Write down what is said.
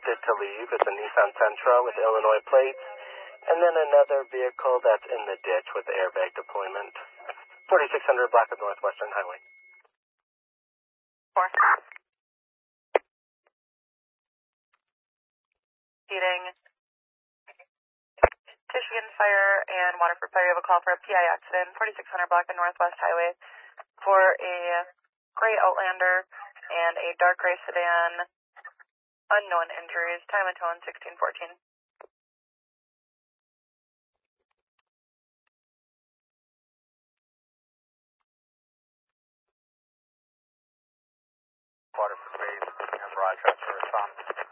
attempted to leave. It's a Nissan Sentra with Illinois plates. And then another vehicle that's in the ditch with airbag deployment. 4600 Blackwood Northwestern Highway. 4. Heating. Michigan Fire and Waterford Fire, you have a call for a PI accident, 4600 Blackwood Northwest Highway, for a gray Outlander and a dark gray sedan, unknown injuries, time and tone 1614. Waterford Base, and Rochester, response.